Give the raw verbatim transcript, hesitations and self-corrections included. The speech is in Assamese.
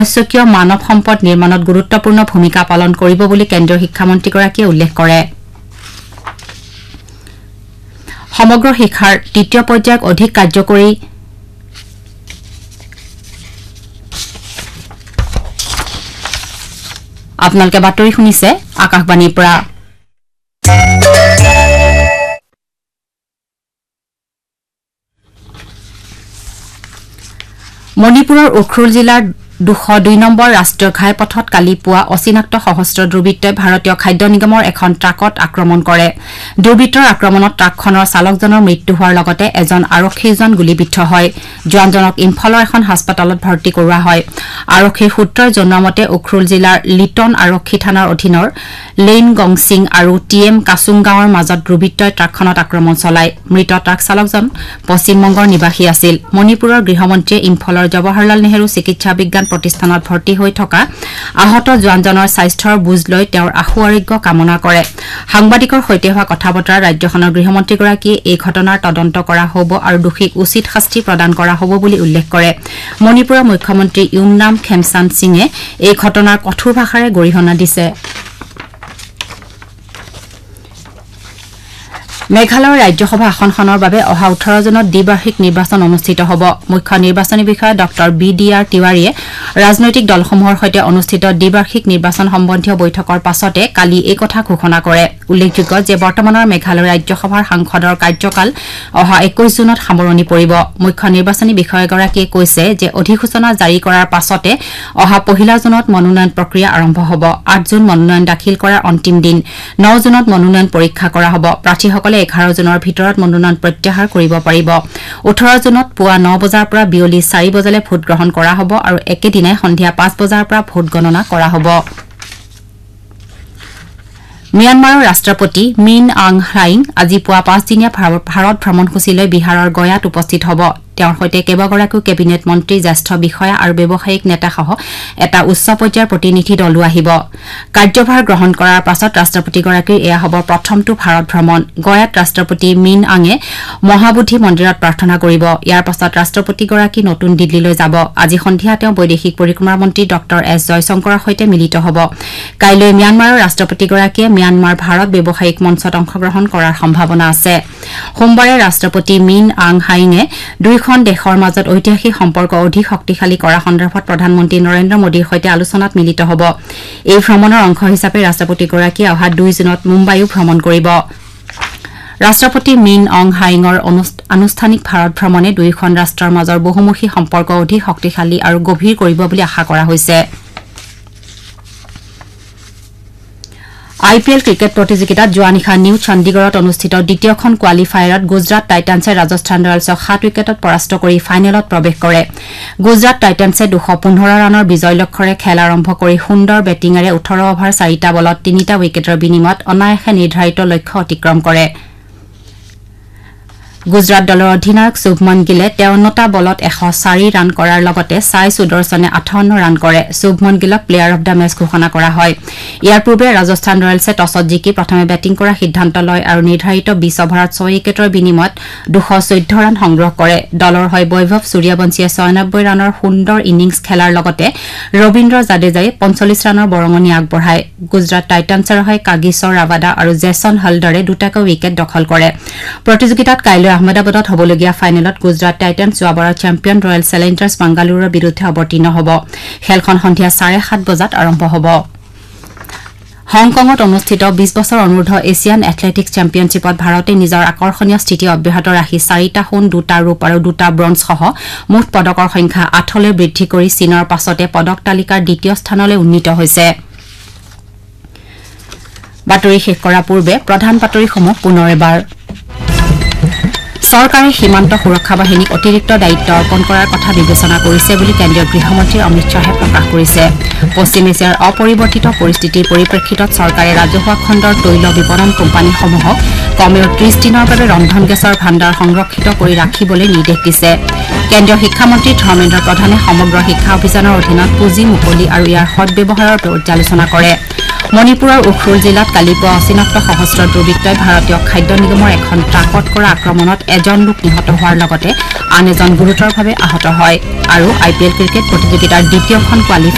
আৱশ্যকীয় মানৱ সম্পদ নিৰ্মাণত গুৰুত্বপূৰ্ণ ভূমিকা পালন কৰিব বুলি কেন্দ্ৰীয় শিক্ষামন্ত্ৰীগৰাকীয়ে উল্লেখ কৰে। সমগ্ৰ শিক্ষাৰ তৃতীয় পৰ্যায়ক অধিক কাৰ্যকৰী আপোনালোকে বাতৰি শুনিছে আকাশবাণীৰ পৰা। মণিপুৰৰ উখৰুল জিলাৰ দুশ দুই নম্বৰ ৰাষ্ট্ৰীয় ঘাইপথত কালি পুৱা অচিনাক্ত সশস্ত্ৰ দুৰ্বৃত্তই ভাৰতীয় খাদ্য নিগমৰ এখন ট্ৰাকত আক্ৰমণ কৰে। দুৰ্বৃত্তৰ আক্ৰমণত ট্ৰাকখনৰ চালকজনৰ মৃত্যু হোৱাৰ লগতে এজন আৰক্ষীজন গুলীবিদ্ধ হয়। জোৱানজনক ইম্ফলৰ এখন হাস্পতালত ভৰ্তি কৰোৱা হয়। আৰক্ষীৰ সূত্ৰই জনোৱা মতে উখৰুল জিলাৰ লিটন আৰক্ষী থানাৰ অধীনৰ লেইন গংছিং আৰু টি এম কাছুং গাঁৱৰ মাজত দুৰ্বৃত্তই ট্ৰাকখনত আক্ৰমণ চলায়। মৃত ট্ৰাক চালকজন পশ্চিমবংগৰ নিবাসী আছিল। মণিপুৰৰ গৃহমন্ত্ৰীয়ে ইম্ফলৰ জৱাহৰলাল নেহৰু চিকিৎসা বিজ্ঞান প্ৰতিষ্ঠানত ভৰ্তি হৈ থকা আহত জোৱানজনৰ স্বাস্থ্যৰ বুজ লৈ তেওঁৰ আশু আৰোগ্য কামনা কৰে। সাংবাদিকৰ সৈতে হোৱা কথা বতৰা ৰাজ্যখনৰ গৃহমন্ত্ৰীগৰাকীয়ে এই ঘটনাৰ তদন্ত কৰা হ'ব আৰু দোষীক উচিত শাস্তি প্ৰদান কৰা হ'ব বুলি উল্লেখ কৰে। মণিপুৰৰ মুখ্যমন্ত্ৰী ইউমনাম খেমচান্দ সিঙে এই ঘটনাৰ কঠোৰ ভাষাৰে গৰিহণা দিছে। মেঘালয়ৰ ৰাজ্যসভা আসনখনৰ বাবে অহা ওঠৰ জুনত দ্বিবাৰ্ষিক নিৰ্বাচন অনুষ্ঠিত হ'ব। মুখ্য নিৰ্বাচনী বিষয়া ডঃ বি ডি আৰ তিৱাৰীয়ে ৰাজনৈতিক দলসমূহৰ সৈতে অনুষ্ঠিত দ্বিবাৰ্ষিক নিৰ্বাচন সম্বন্ধীয় বৈঠকৰ পাছতে কালি এই কথা ঘোষণা কৰে। উল্লেখযোগ্য যে বৰ্তমানৰ মেঘালয় ৰাজ্যসভাৰ সাংসদৰ কাৰ্যকাল অহা একৈশ জুনত সামৰণি পৰিব। মুখ্য নিৰ্বাচনী বিষয়াগৰাকীয়ে কৈছে যে অধিসূচনা জাৰি কৰাৰ পাছতে অহা পহিলা জুনত মনোনয়ন প্ৰক্ৰিয়া আৰম্ভ হ'ব। আঠ জুন মনোনয়ন দাখিল কৰাৰ অন্তিম দিন। ন জুনত মনোনয়ন পৰীক্ষা কৰা হ'ব। প্ৰাৰ্থীসকলে এঘাৰ জুনৰ ভিতৰত মনোনয়ন প্ৰত্যাহাৰ কৰিব পাৰিব। ওঠৰ জুনত পুৱা ন বজাৰ পৰা বিয়লি চাৰি বজালৈ ভোটগ্ৰহণ কৰা হ'ব আৰু একেদিনাই সন্ধিয়া পাঁচ বজাৰ পৰা ভোট গণনা কৰা হ'ব। ম্যানমাৰৰ ৰাষ্ট্ৰপতি মিন আং হ্লাইং আজি পুৱা পাঁচদিনীয়া ভাৰত ভ্ৰমণসূচী লৈ বিহাৰৰ গয়াত উপস্থিত হ'ব। তেওঁৰ সৈতে কেইবাগৰাকীও কেবিনেট মন্ত্ৰী, জ্যেষ্ঠ বিষয়া আৰু ব্যৱসায়িক নেতাসহ এটা উচ্চ পৰ্যায়ৰ প্ৰতিনিধি দলো আহিব। কাৰ্যভাৰ গ্ৰহণ কৰাৰ পাছত ৰাষ্ট্ৰপতিগৰাকীৰ এয়া হ'ব প্ৰথমটো ভাৰত ভ্ৰমণ। গয়াত ৰাষ্ট্ৰপতি মিন আঙে মহাবোধি মন্দিৰত প্ৰাৰ্থনা কৰিব। ইয়াৰ পাছত ৰাষ্ট্ৰপতিগৰাকী নতুন দিল্লীলৈ যাব। আজি সন্ধিয়া তেওঁ বৈদেশিক পৰিক্ৰমা মন্ত্ৰী ডঃ এছ জয়শংকৰৰ সৈতে মিলিত হ'ব। কাইলৈ ম্যানমাৰৰ ৰাষ্ট্ৰপতিগৰাকীয়ে ম্যানমাৰ ভাৰত ব্যৱসায়িক মঞ্চত অংশগ্ৰহণ কৰাৰ সম্ভাৱনা আছে। সোমবাৰে ৰাষ্ট্ৰপতি মিন আং হাইঙে দুয়োখন দেশৰ মাজত ঐতিহাসিক সম্পৰ্ক অধিক শক্তিশালী কৰা সন্দৰ্ভত প্ৰধানমন্ত্ৰী নৰেন্দ্ৰ মোদীৰ সৈতে আলোচনাত মিলিত হ'ব। এই ভ্ৰমণৰ অংশ হিচাপে ৰাষ্ট্ৰপতিগৰাকীয়ে অহা দুই জুনত মুম্বাইও ভ্ৰমণ কৰিব। ৰাষ্ট্ৰপতি মিন অং হাইঙৰ আনুষ্ঠানিক ভাৰত ভ্ৰমণে দুয়োখন ৰাষ্ট্ৰৰ মাজৰ বহুমুখী সম্পৰ্ক অধিক শক্তিশালী আৰু গভীৰ কৰিব বুলি আশা কৰা হৈছে। আই পি এল ক্ৰিকেট প্ৰতিযোগিতাত যোৱা নিশা নিউ চণ্ডীগড়ত অনুষ্ঠিত দ্বিতীয়খন কোৱালিফায়াৰত গুজৰাট টাইটান্ছে ৰাজস্থান ৰয়েলছক সাত উইকেটত পৰাস্ত কৰি ফাইনেলত প্ৰৱেশ কৰে। গুজৰাট টাইটান্ছে দুশ পোন্ধৰ ৰানৰ বিজয় লক্ষ্যৰে খেল আৰম্ভ কৰি সুন্দৰ বেটিঙেৰে ওঠৰ অভাৰ চাৰিটা বলত তিনিটা উইকেটৰ বিনিময়ত অনায়াসে নিৰ্ধাৰিত লক্ষ্য অতিক্ৰম কৰে। গুজৰাট দলৰ অধিনায়ক শুভমন গিলে তেৱন্নটা বলত এশ চাৰি ৰান কৰাৰ লগতে ছাই সুদৰ্শনে আঠাৱন্ন ৰান কৰে। Shubman Gillock player of the match ঘোষণা কৰা হয়। ইয়াৰ পূৰ্বে ৰাজস্থান ৰয়েলছে টছত জিকি প্ৰথমে বেটিং কৰাৰ সিদ্ধান্ত লয় আৰু নিৰ্ধাৰিত বিশ অভাৰত ছয় উইকেটৰ বিনিময়ত দুশ চৈধ্য ৰান সংগ্ৰহ কৰে। দলৰ হৈ বৈভৱ সূৰ্যবংশীয়ে ছয়ানব্বৈ ৰানৰ সুন্দৰ ইনিংছ খেলাৰ লগতে ৰবীন্দ্ৰ জাদেজাই পঞ্চল্লিছ ৰানৰ বৰঙণি আগবঢ়ায়। গুজৰাট টাইটান্ছৰ হৈ কাগিশ্বৰ ৰাবাদা আৰু জেছন হলদাৰে দুটাকৈ উইকেট দখল কৰে। প্ৰতিযোগিতাত কাইলৈ আহমেদাবাদত হ'বলগীয়া ফাইনেলত গুজৰাট টাইটান্ছ যোৱাবাৰৰ চেম্পিয়ন ৰয়েল চেলেঞ্জাৰ্ছ বাংগালুৰুৰ বিৰুদ্ধে অৱতীৰ্ণ হ'ব। খেলখন সন্ধিয়া চাৰে সাত বজাত আৰম্ভ হ'ব। হংকঙত অনুষ্ঠিত বিশ বছৰ অনূৰ্ধ্ব এছিয়ান এথলেটিকছ চেম্পিয়নশ্বিপত ভাৰতে নিজৰ আকৰ্ষণীয় স্থিতি অব্যাহত ৰাখি চাৰিটা সোণ, দুটা ৰূপ আৰু দুটা ব্ৰঞ্জসহ মুঠ পদকৰ সংখ্যা আঠলৈ বৃদ্ধি কৰি চীনৰ পাছতে পদক তালিকাৰ দ্বিতীয় স্থানলৈ উন্নীত হৈছে। বাতৰি শেষ কৰাৰ পূৰ্বে প্ৰধান বাতৰিসমূহ পুনৰ এবাৰ। চৰকাৰে সীমান্ত সুৰক্ষা বাহিনীক অতিৰিক্ত দায়িত্ব অৰ্পণ কৰাৰ কথা বিবেচনা কৰিছে বুলি কেন্দ্ৰীয় গৃহমন্ত্ৰী অমিত শ্বাহে প্ৰকাশ কৰিছে। পশ্চিম এছিয়াৰ অপৰিৱৰ্তিত পৰিস্থিতিৰ পৰিপ্ৰেক্ষিতত চৰকাৰে ৰাজহুৱা খণ্ডৰ তৈল বিপণন কোম্পানীসমূহক কমেও ত্ৰিশ দিনৰ বাবে ৰন্ধন গেছৰ ভাণ্ডাৰ সংৰক্ষিত কৰি ৰাখিবলৈ নিৰ্দেশ দিছে। কেন্দ্ৰীয় শিক্ষামন্ত্ৰী ধৰ্মেন্দ্ৰ প্ৰধানে সমগ্ৰ শিক্ষা অভিযানৰ অধীনত পুঁজি মুকলি আৰু ইয়াৰ সদব্যৱহাৰৰ পৰ্যালোচনা কৰে। মণিপুৰৰ উখৰুল জিলাত কালি পুৱা অচিনাক্ত সশস্ত্ৰ দুৰ্বৃত্তই ভাৰতীয় খাদ্য নিগমৰ এখন ট্ৰাকত কৰা আক্ৰমণত এজন লোক নিহত হোৱাৰ লগতে আন এজন গুৰুতৰভাৱে আহত হয়। আৰু আই পি এল ক্ৰিকেট প্ৰতিযোগিতাৰ দ্বিতীয়খন কোৱালিফায়াৰ